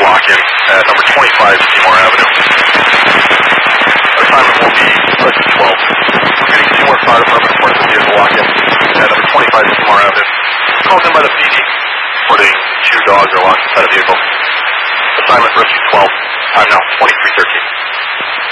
lock-in at number 25 Seymour Avenue. Assignment will be Rescue 12. We're getting Seymour Fire Department reporting the vehicle lock-in at number 25 Seymour Avenue. Called in by the PD, reporting 2 dogs are locked inside a vehicle. Assignment Rescue 12. Time now 23:13.